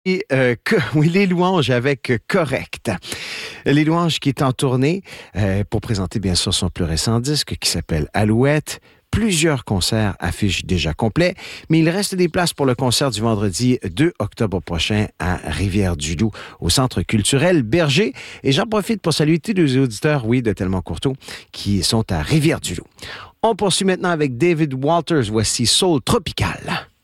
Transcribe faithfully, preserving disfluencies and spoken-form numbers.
Et, euh, que, oui, les louanges avec euh, Correct. Les louanges qui est en tournée euh, pour présenter bien sûr son plus récent disque qui s'appelle Alouette. Plusieurs concerts affichent déjà complets, mais il reste des places pour le concert du vendredi deux octobre prochain à Rivière-du-Loup, au Centre culturel Berger. Et j'en profite pour saluer tous les auditeurs, oui, de Tellement Courteau, qui sont à Rivière-du-Loup. On poursuit maintenant avec David Walters. Voici Soul Tropical.